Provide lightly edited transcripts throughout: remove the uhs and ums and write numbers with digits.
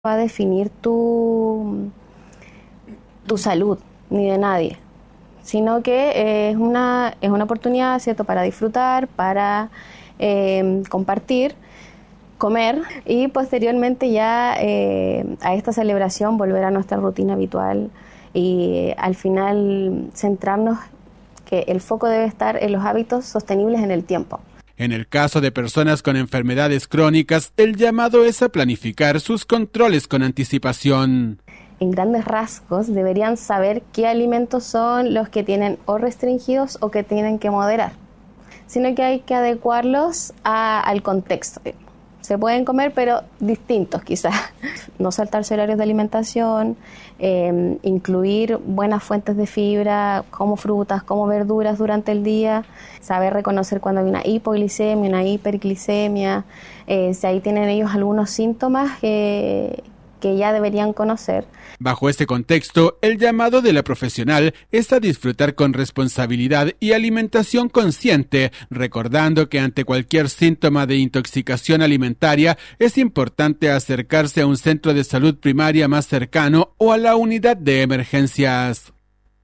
va a definir tu salud, ni de nadie, sino que es una oportunidad, ¿cierto?, para disfrutar, para compartir, comer y posteriormente ya a esta celebración volver a nuestra rutina habitual y al final centrarnos que el foco debe estar en los hábitos sostenibles en el tiempo. En el caso de personas con enfermedades crónicas, el llamado es a planificar sus controles con anticipación. En grandes rasgos deberían saber qué alimentos son los que tienen o restringidos o que tienen que moderar, sino que hay que adecuarlos al contexto. Se pueden comer, pero distintos quizás. No saltarse horarios de alimentación, incluir buenas fuentes de fibra, como frutas, como verduras durante el día, saber reconocer cuando hay una hipoglicemia, una hiperglicemia, si ahí tienen ellos algunos síntomas que ya deberían conocer. Bajo este contexto, el llamado de la profesional es a disfrutar con responsabilidad y alimentación consciente, recordando que ante cualquier síntoma de intoxicación alimentaria es importante acercarse a un centro de salud primaria más cercano o a la unidad de emergencias.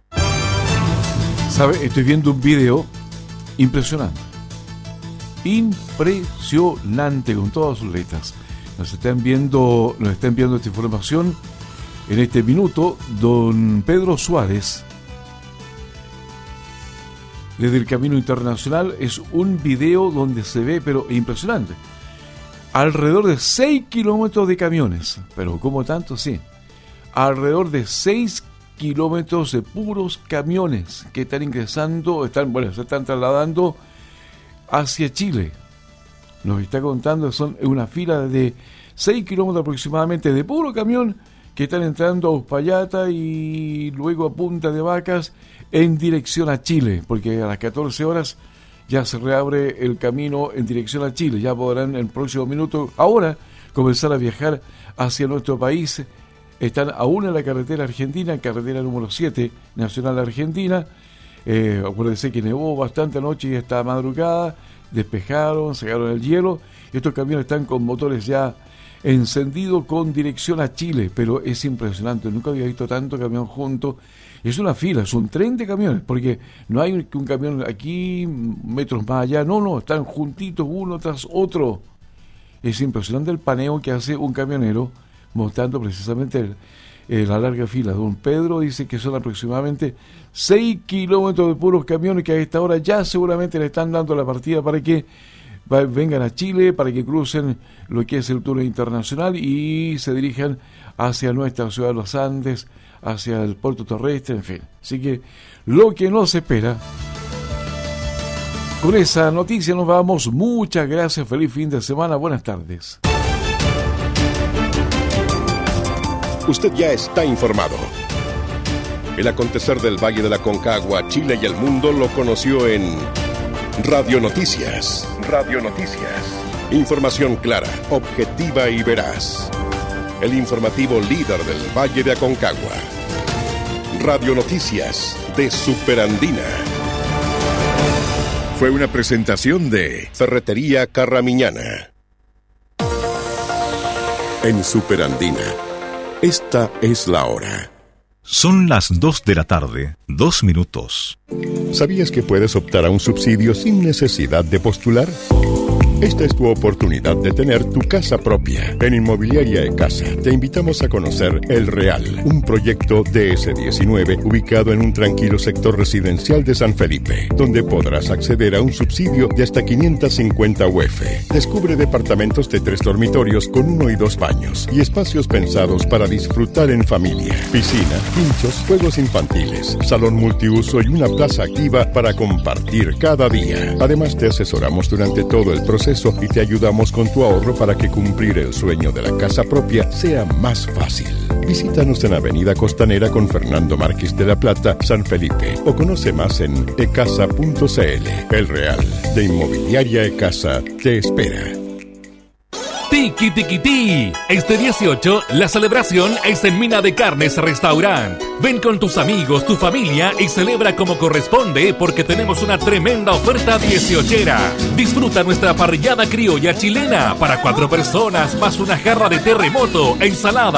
¿Sabe? Estoy viendo un video impresionante. Impresionante con todas sus letras. Nos está enviando esta información en este minuto don Pedro Suárez desde el Camino Internacional. Es un video donde se ve, pero impresionante, alrededor de 6 kilómetros de camiones, pero ¿cómo tanto? Sí, alrededor de 6 kilómetros de puros camiones que están ingresando, se están trasladando hacia Chile. Nos está contando, son una fila de 6 kilómetros aproximadamente de puro camión que están entrando a Uspallata y luego a Punta de Vacas en dirección a Chile, porque a las 14 horas ya se reabre el camino en dirección a Chile. Ya podrán en el próximo minuto, ahora, comenzar a viajar hacia nuestro país. Están aún en la carretera argentina, carretera número 7, Nacional Argentina. Acuérdense que nevó bastante anoche y esta madrugada. Despejaron, sacaron el hielo. Estos camiones están con motores ya encendidos con dirección a Chile, pero es impresionante. Nunca había visto tanto camión junto. Es una fila, son 30 camiones, porque no hay un camión aquí, metros más allá. No, están juntitos uno tras otro. Es impresionante el paneo que hace un camionero mostrando precisamente la larga fila. Don Pedro dice que son aproximadamente 6 kilómetros de puros camiones que a esta hora ya seguramente le están dando la partida para que vengan a Chile, para que crucen lo que es el túnel internacional y se dirijan hacia nuestra ciudad de los Andes, hacia el puerto terrestre, en fin. Así que lo que nos espera. Con esa noticia nos vamos. Muchas gracias, feliz fin de semana, buenas tardes. Usted ya está informado. El acontecer del Valle de la Aconcagua, Chile y el mundo lo conoció en Radio Noticias. Radio Noticias. Información clara, objetiva y veraz. El informativo líder del Valle de Aconcagua. Radio Noticias de Superandina. Fue una presentación de Ferretería Carramiñana. En Superandina. Esta es la hora. Son las 2 de la tarde, 2 minutos. ¿Sabías que puedes optar a un subsidio sin necesidad de postular? Esta es tu oportunidad de tener tu casa propia. En Inmobiliaria E-Casa te invitamos a conocer El Real, un proyecto DS19 ubicado en un tranquilo sector residencial de San Felipe, donde podrás acceder a un subsidio de hasta 550 UF. Descubre departamentos de 3 dormitorios con 1 y 2 baños y espacios pensados para disfrutar en familia. Piscina, pinchos, juegos infantiles, salón multiuso y una plaza activa para compartir cada día. Además te asesoramos durante todo el proceso y te ayudamos con tu ahorro para que cumplir el sueño de la casa propia sea más fácil. Visítanos en Avenida Costanera con Fernando Márquez de la Plata, San Felipe, o conoce más en ecasa.cl. El Real de Inmobiliaria E-Casa te espera. TIC Chiquitiquití. Este 18, la celebración es en Mina de Carnes Restaurant. Ven con tus amigos, tu familia y celebra como corresponde porque tenemos una tremenda oferta 18era. Disfruta nuestra parrillada criolla chilena para 4 personas más una jarra de terremoto, ensalada